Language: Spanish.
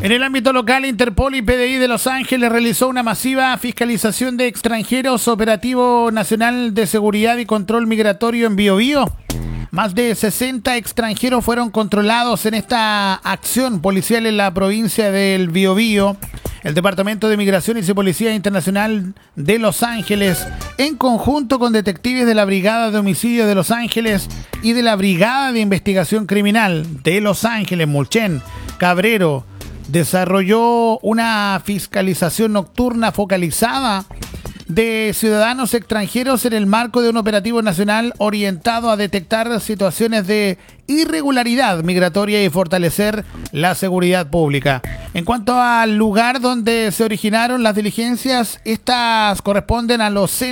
En el ámbito local, Interpol y PDI de Los Ángeles realizó una masiva fiscalización de extranjeros, operativo nacional de seguridad y control migratorio en Biobío. Más de 60 extranjeros fueron controlados en esta acción policial en la provincia del Biobío. El Departamento de Migraciones y Policía Internacional de Los Ángeles, en conjunto con detectives de la Brigada de Homicidio de Los Ángeles y de la Brigada de Investigación Criminal de Los Ángeles, Mulchen, Cabrero, desarrolló una fiscalización nocturna focalizada de ciudadanos extranjeros en el marco de un operativo nacional orientado a detectar situaciones de irregularidad migratoria y fortalecer la seguridad pública. En cuanto al lugar donde se originaron las diligencias, estas corresponden a los